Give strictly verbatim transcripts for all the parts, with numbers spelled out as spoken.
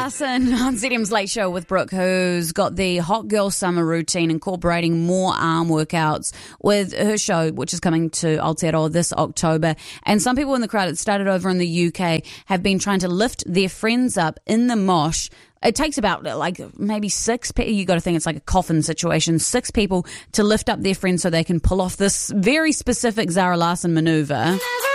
Larson on Z M's Late Show with Brooke, who's got the Hot Girl Summer routine incorporating more arm workouts with her show, which is coming to Aotearoa this October. And some people in the crowd, it started over in the U K, have been trying to lift their friends up in the mosh. It takes about like maybe six people. You got to think it's like a coffin situation. Six people to lift up their friends so they can pull off this very specific Zara Larsson maneuver,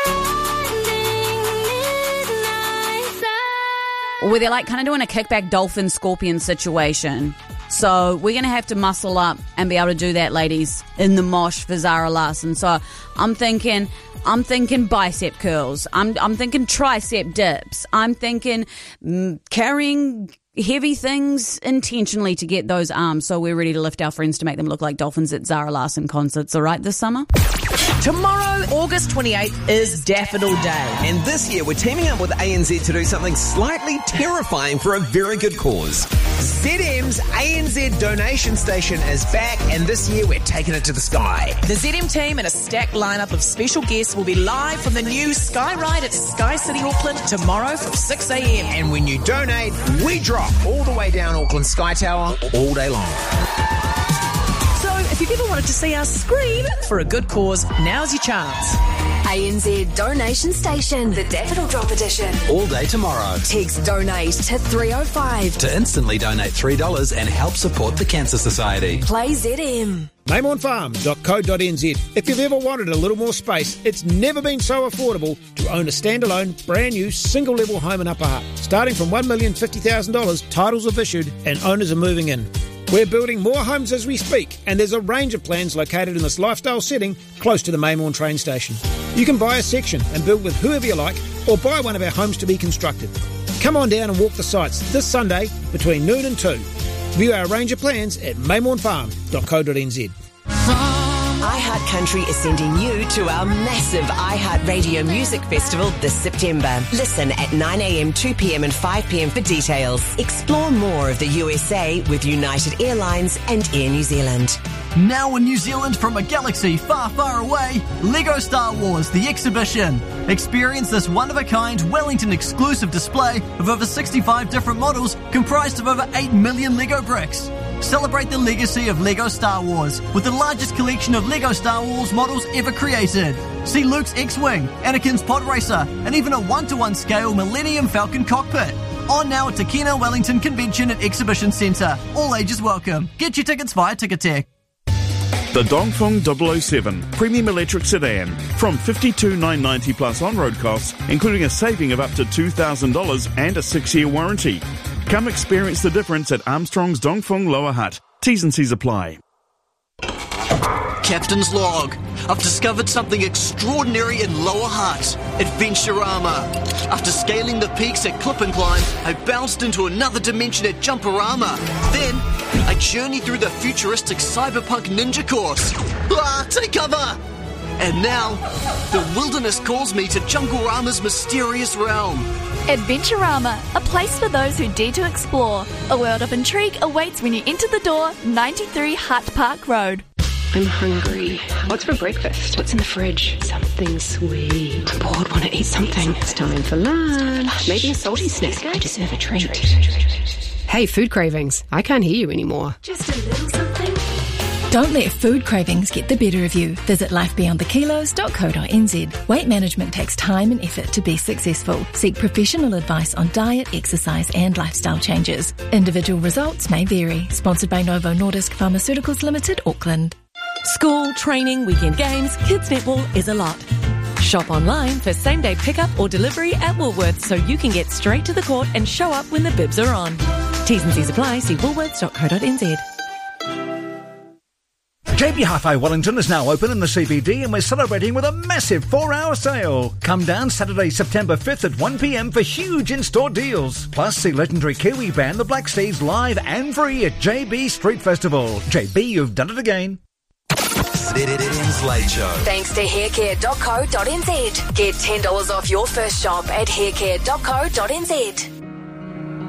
where they're like kind of doing a kickback dolphin scorpion situation. So we're going to have to muscle up and be able to do that, ladies, in the mosh for Zara Larsson. So I'm thinking, I'm thinking bicep curls. I'm I'm thinking tricep dips. I'm thinking mm, carrying heavy things intentionally to get those arms, so we're ready to lift our friends to make them look like dolphins at Zara Larsson concerts, all right, this summer? Tomorrow, August twenty-eighth, is Daffodil Day. And this year, we're teaming up with A N Z to do something slightly terrifying for a very good cause. Z M's A N Z donation station is back, and this year we're taking it to the sky. The Z M team and a stacked lineup of special guests will be live from the new Sky Ride at Sky City Auckland tomorrow from six a.m. And when you donate, we drop all the way down Auckland Sky Tower all day long. So if you've ever wanted to see us scream for a good cause, now's your chance. A N Z Donation Station, the Daffodil Drop Edition. All day tomorrow. Text DONATE to three oh five. To instantly donate three dollars and help support the Cancer Society. Play Z M. Maimon Farm dot co dot n z. If you've ever wanted a little more space, it's never been so affordable to own a standalone, brand new, single-level home in Upper Hutt. Starting from one million fifty thousand dollars, titles have issued and owners are moving in. We're building more homes as we speak, and there's a range of plans located in this lifestyle setting close to the Maimon train station. You can buy a section and build with whoever you like, or buy one of our homes to be constructed. Come on down and walk the sites this Sunday between noon and two. View our range of plans at Maimon Farm dot co dot n z. iHeart Country is sending you to our massive iHeart Radio Music Festival this September. Listen at nine a.m, two p.m and five p.m for details. Explore more of the U S A with United Airlines and Air New Zealand. Now in New Zealand from a galaxy far, far away, LEGO Star Wars The Exhibition. Experience this one-of-a-kind Wellington exclusive display of over sixty-five different models comprised of over eight million LEGO bricks. Celebrate the legacy of LEGO Star Wars with the largest collection of LEGO Star Wars models ever created. See Luke's X-Wing, Anakin's Pod Racer, and even a one-to-one scale Millennium Falcon cockpit. On now at Takina Wellington Convention and Exhibition Centre. All ages welcome. Get your tickets via Ticketek. The Dongfeng double oh seven Premium Electric Sedan from fifty-two thousand nine hundred ninety dollars plus on-road costs, including a saving of up to two thousand dollars and a six-year warranty. Come experience the difference at Armstrong's Dongfeng Lower Hutt. T's and C's apply. Captain's log. I've discovered something extraordinary in Lower Hutt. Adventurama. After scaling the peaks at Clip and Climb, I bounced into another dimension at Jumperama. Then, I journeyed through the futuristic cyberpunk ninja course. Ah, take cover! And now, the wilderness calls me to Junglerama's mysterious realm. Adventurama, a place for those who dare to explore. A world of intrigue awaits when you enter the door, ninety-three Hutt Park Road. I'm hungry. What's for breakfast? What's in the fridge? Something sweet. I'm bored, want to eat something. It's time for lunch. Maybe a salty snack. I deserve a treat. Hey, food cravings. I can't hear you anymore. Just a little something. Don't let food cravings get the better of you. Visit life beyond the kilos dot co dot n z. Weight management takes time and effort to be successful. Seek professional advice on diet, exercise and lifestyle changes. Individual results may vary. Sponsored by Novo Nordisk Pharmaceuticals Limited, Auckland. School, training, weekend games, kids netball is a lot. Shop online for same-day pickup or delivery at Woolworths so you can get straight to the court and show up when the bibs are on. T's and C's apply. See woolworths dot co dot n z. J B Hi-Fi Wellington is now open in the C B D and we're celebrating with a massive four-hour sale. Come down Saturday, September fifth at one p.m. for huge in-store deals. Plus, see legendary Kiwi band The Black Seeds live and free at J B Street Festival. J B, you've done it again. Z M's Late Show. Thanks to haircare dot co dot n z. Get ten dollars off your first shop at haircare dot co dot n z.